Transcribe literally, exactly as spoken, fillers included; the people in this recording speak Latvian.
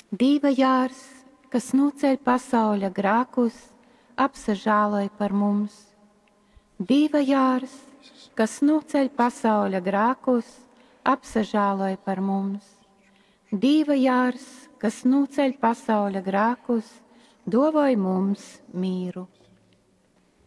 Dīva jārs, kas nuceļ pasauļa grākus, apsažāloj par mums. Dīva jārs, kas nuceļ pasauļa grākus, apsažāloj par mums. Dīva jārs, kas nuceļ pasauļa grākus, dovoj mums mīru.